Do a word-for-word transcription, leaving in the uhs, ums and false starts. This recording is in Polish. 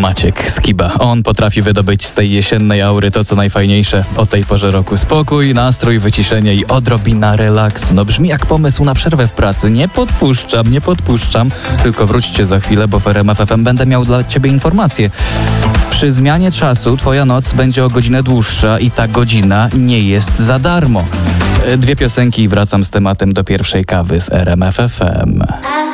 Maciek Skiba. On potrafi wydobyć z tej jesiennej aury to, co najfajniejsze o tej porze roku. Spokój, nastrój, wyciszenie i odrobina relaksu. No brzmi jak pomysł na przerwę w pracy. Nie podpuszczam, nie podpuszczam. Tylko wróćcie za chwilę, bo w R M F F M będę miał dla ciebie informację. Przy zmianie czasu twoja noc będzie o godzinę dłuższa i ta godzina nie jest za darmo. Dwie piosenki i wracam z tematem do pierwszej kawy z R M F F M.